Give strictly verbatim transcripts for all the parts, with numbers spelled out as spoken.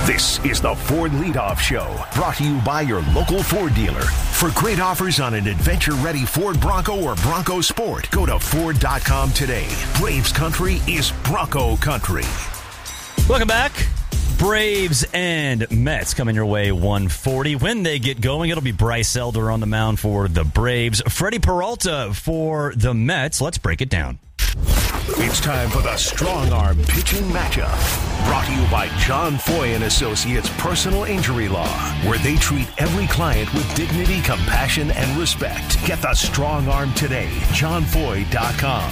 This is the Ford Leadoff Show, brought to you by your local Ford dealer. For great offers on an adventure-ready Ford Bronco or Bronco Sport, go to Ford dot com today. Braves country is Bronco country. Welcome back. Braves and Mets coming your way one forty. When they get going, it'll be Bryce Elder on the mound for the Braves. Freddie Peralta for the Mets. Let's break it down. It's time for the Strong Arm Pitching Matchup. Brought to you by John Foy and Associates Personal Injury Law, where they treat every client with dignity, compassion, and respect. Get the Strong Arm today. John Foy dot com.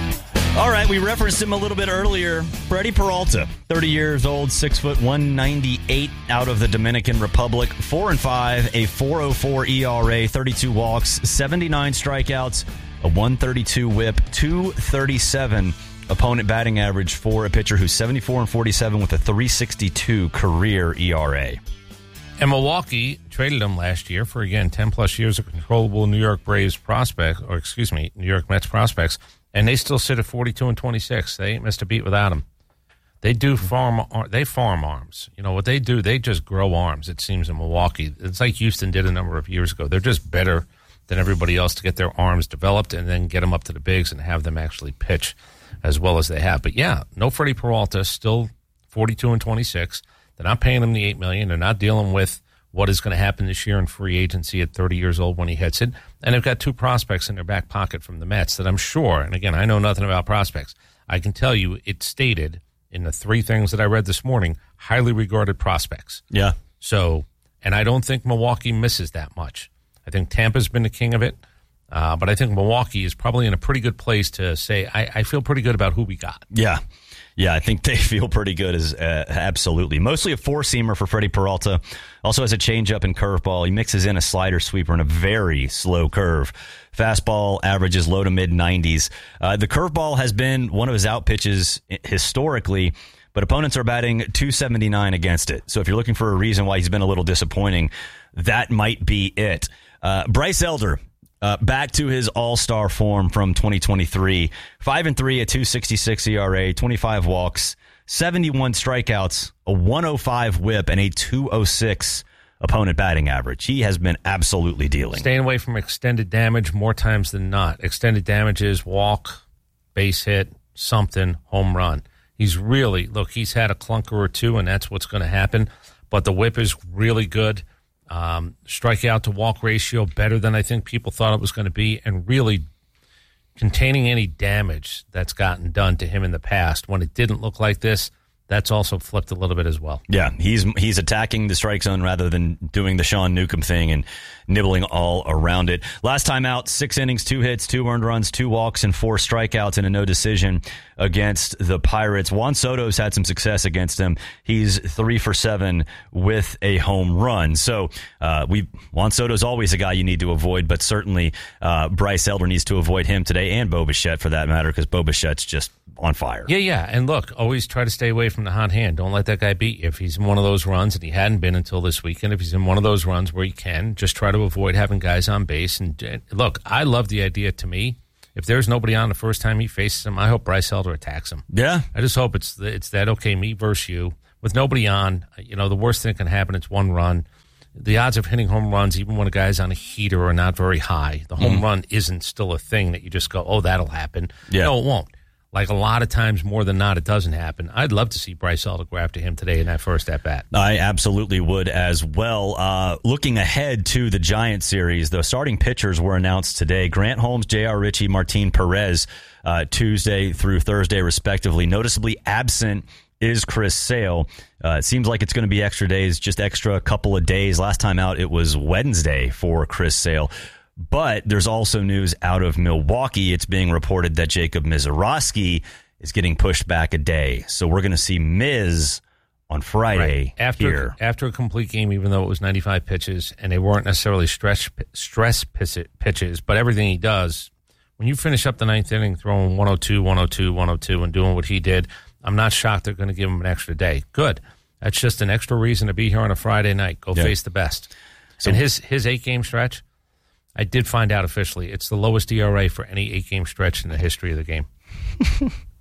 All right, we referenced him a little bit earlier. Freddie Peralta, thirty years old, six foot one ninety-eight, out of the Dominican Republic, four and five, a four oh four E R A, thirty-two walks, seventy-nine strikeouts, a one thirty-two whip, two thirty-seven opponent batting average for a pitcher who's seventy-four and forty-seven with a three sixty-two career E R A. And Milwaukee traded him last year for, again, ten plus years of controllable New York Braves prospect, or excuse me, New York Mets prospects. And they still sit at forty-two and twenty-six. They ain't missed a beat without him. They do farm. They farm arms. You know what they do? They just grow arms. It seems in Milwaukee, it's like Houston did a number of years ago. They're just better than everybody else to get their arms developed and then get them up to the bigs and have them actually pitch as well as they have. But yeah, no Freddie Peralta. Still forty-two and twenty-six. They're not paying him the eight million. They're not dealing with what is going to happen this year in free agency at thirty years old when he hits it. And they've got two prospects in their back pocket from the Mets that I'm sure, and again, I know nothing about prospects. I can tell you it stated in the three things that I read this morning, highly regarded prospects. Yeah. So, and I don't think Milwaukee misses that much. I think Tampa's been the king of it, uh, but I think Milwaukee is probably in a pretty good place to say, I, I feel pretty good about who we got. Yeah. Yeah, I think they feel pretty good. As uh, absolutely. Mostly a four-seamer for Freddie Peralta. Also has a changeup and curveball. He mixes in a slider sweeper and a very slow curve. Fastball averages low to mid-nineties. Uh, the curveball has been one of his out pitches historically, but opponents are batting two seventy-nine against it. So if you're looking for a reason why he's been a little disappointing, that might be it. Uh, Bryce Elder. Uh, back to his all-star form from twenty twenty-three. Five and three, a two sixty-six E R A, twenty-five walks, seventy-one strikeouts, a one oh five whip, and a two oh six opponent batting average. He has been absolutely dealing. Staying away from extended damage more times than not. Extended damage is walk, base hit, something, home run. He's really, look, he's had a clunker or two, and that's what's going to happen. But the whip is really good. Um, strikeout to walk ratio better than I think people thought it was going to be, and really containing any damage that's gotten done to him in the past. When it didn't look like this, that's also flipped a little bit as well. Yeah, he's he's attacking the strike zone rather than doing the Sean Newcomb thing and nibbling all around it. Last time out, six innings, two hits, two earned runs, two walks, and four strikeouts in a no decision against the Pirates. Juan Soto's had some success against him. He's three for seven with a home run. So uh, we Juan Soto's always a guy you need to avoid, but certainly uh, Bryce Elder needs to avoid him today, and Bo Bichette for that matter, because Bo Bichette's just on fire. Yeah, yeah. And look, always try to stay away from the hot hand. Don't let that guy beat you. If he's in one of those runs, and he hadn't been until this weekend, if he's in one of those runs where he can, just try to avoid having guys on base. And, and look, I love the idea, to me, if there's nobody on the first time he faces him, I hope Bryce Elder attacks him. Yeah. I just hope it's it's that, okay, me versus you. With nobody on, you know, the worst thing that can happen, it's one run. The odds of hitting home runs, even when a guy's on a heater, are not very high. The home mm. run isn't still a thing that you just go, oh, that'll happen. Yeah. No, it won't. Like a lot of times, more than not, it doesn't happen. I'd love to see Bryce Elder go after him today in that first at-bat. I absolutely would as well. Uh, looking ahead to the Giants series, the starting pitchers were announced today. Grant Holmes, J R. Ritchie, Martin Perez, uh, Tuesday through Thursday, respectively. Noticeably absent is Chris Sale. Uh, it seems like it's going to be extra days, just extra couple of days. Last time out, it was Wednesday for Chris Sale. But there's also news out of Milwaukee. It's being reported that Jacob Misiorowski is getting pushed back a day. So we're going to see Miz on Friday right. after, here. After a complete game, even though it was ninety-five pitches, and they weren't necessarily stress, stress pitches, but everything he does, when you finish up the ninth inning throwing one oh two, one oh two, one oh two, and doing what he did, I'm not shocked they're going to give him an extra day. Good. That's just an extra reason to be here on a Friday night. Go yeah. face the best. So, and his, his eight-game stretch, I did find out officially, it's the lowest E R A for any eight-game stretch in the history of the game.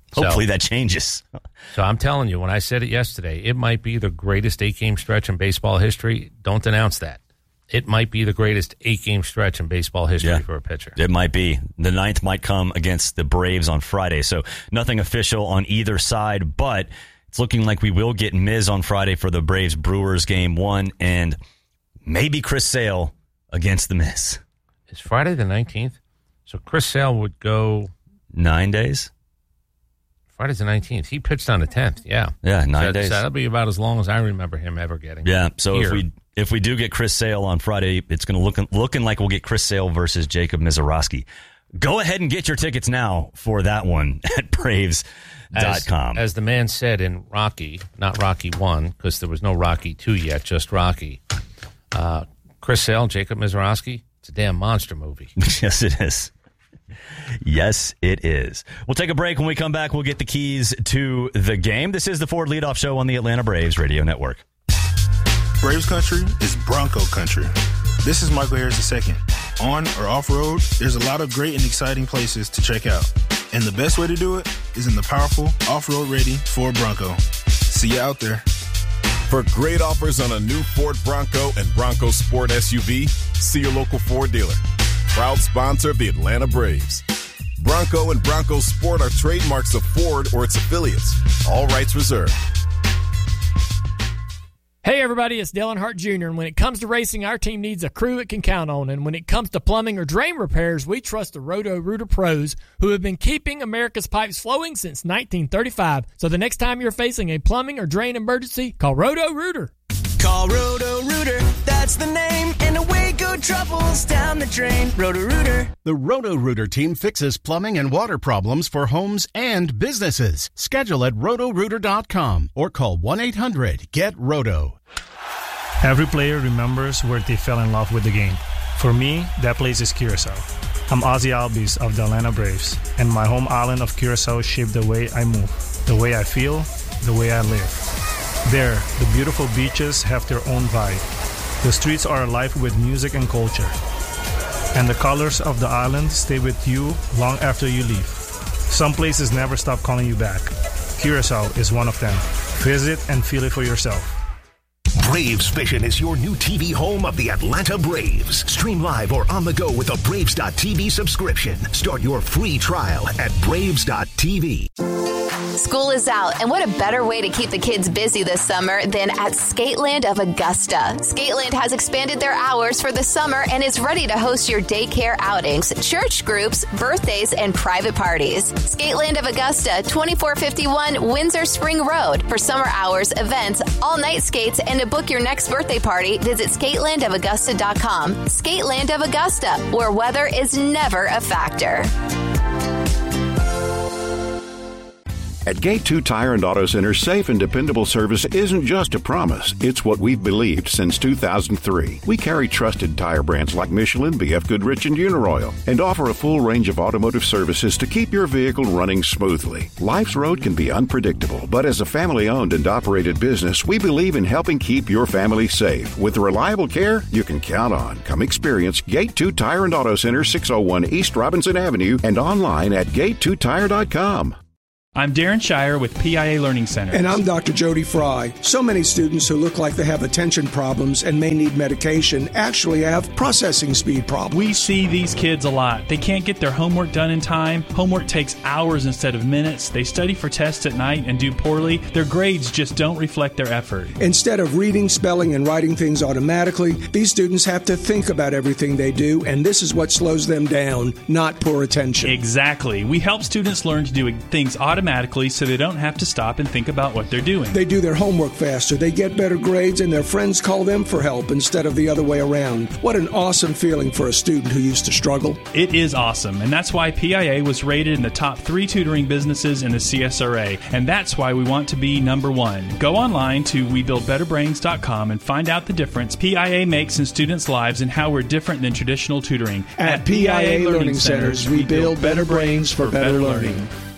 Hopefully so, that changes. So I'm telling you, when I said it yesterday, it might be the greatest eight-game stretch in baseball history. Don't announce that. It might be the greatest eight-game stretch in baseball history yeah, for a pitcher. It might be. The ninth might come against the Braves on Friday. So nothing official on either side, but it's looking like we will get Miz on Friday for the Braves-Brewers game one, and maybe Chris Sale against the Miz. Is Friday the nineteenth? So Chris Sale would go... Nine days? Friday's the nineteenth. He pitched on the tenth, yeah. Yeah, nine so, days. So that'll be about as long as I remember him ever getting. Yeah, so here. if we if we do get Chris Sale on Friday, it's going to look looking like we'll get Chris Sale versus Jacob Misiorowski. Go ahead and get your tickets now for that one at Braves dot com. As, as the man said in Rocky, not Rocky one, because there was no Rocky two yet, just Rocky. Uh, Chris Sale, Jacob Misiorowski, it's a damn monster movie. Yes, it is. Yes, it is. We'll take a break. When we come back, we'll get the keys to the game. This is the Ford Leadoff Show on the Atlanta Braves Radio Network. Braves country is Bronco country. This is Michael Harris the second. On or off-road, there's a lot of great and exciting places to check out. And the best way to do it is in the powerful, off-road ready Ford Bronco. See you out there. For great offers on a new Ford Bronco and Bronco Sport S U V, see your local Ford dealer. Proud sponsor of the Atlanta Braves. Bronco and Bronco Sport are trademarks of Ford or its affiliates. All rights reserved. Hey everybody, it's Dale Earnhardt Junior And when it comes to racing, our team needs a crew it can count on. And when it comes to plumbing or drain repairs, we trust the Roto-Rooter pros who have been keeping America's pipes flowing since nineteen thirty-five. So the next time you're facing a plumbing or drain emergency, call Roto-Rooter. Call Roto-Rooter, that's the name, and away go troubles down the drain. Roto-Rooter. The Roto-Rooter team fixes plumbing and water problems for homes and businesses. Schedule at roto rooter dot com or call one eight hundred get roto. Every player remembers where they fell in love with the game. For me, that place is Curacao. I'm Ozzy Albies of the Atlanta Braves, and my home island of Curacao shaped the way I move, the way I feel, the way I live. There, the beautiful beaches have their own vibe. The streets are alive with music and culture. And the colors of the island stay with you long after you leave. Some places never stop calling you back. Curacao is one of them. Visit and feel it for yourself. Braves Vision is your new T V home of the Atlanta Braves. Stream live or on the go with a Braves dot T V subscription. Start your free trial at Braves dot T V. School is out, and what a better way to keep the kids busy this summer than at Skateland of Augusta. Skateland has expanded their hours for the summer and is ready to host your daycare outings, church groups, birthdays, and private parties. Skateland of Augusta, twenty-four fifty-one Windsor Spring Road. For summer hours, events, all-night skates, and to book your next birthday party, visit skateland of augusta dot com. Skateland of Augusta, where weather is never a factor. At Gate two Tire and Auto Center, safe and dependable service isn't just a promise. It's what we've believed since two thousand three. We carry trusted tire brands like Michelin, B F Goodrich, and Uniroyal, and offer a full range of automotive services to keep your vehicle running smoothly. Life's road can be unpredictable, but as a family-owned and operated business, we believe in helping keep your family safe. With reliable care you can count on. Come experience Gate two Tire and Auto Center, six oh one East Robinson Avenue, and online at gate two tire dot com. I'm Darren Shire with P I A Learning Center. And I'm Doctor Jody Fry. So many students who look like they have attention problems and may need medication actually have processing speed problems. We see these kids a lot. They can't get their homework done in time. Homework takes hours instead of minutes. They study for tests at night and do poorly. Their grades just don't reflect their effort. Instead of reading, spelling, and writing things automatically, these students have to think about everything they do, and this is what slows them down, not poor attention. Exactly. We help students learn to do things automatically. automatically so they don't have to stop and think about what they're doing. They do their homework faster, they get better grades, and their friends call them for help instead of the other way around. What an awesome feeling for a student who used to struggle. It is awesome, and that's why P I A was rated in the top three tutoring businesses in the C S R A, and that's why we want to be number one. Go online to we build better brains dot com and find out the difference P I A makes in students' lives and how we're different than traditional tutoring. At, At P I A, P I A Learning, Learning Centers, we build better brains for better learning. learning.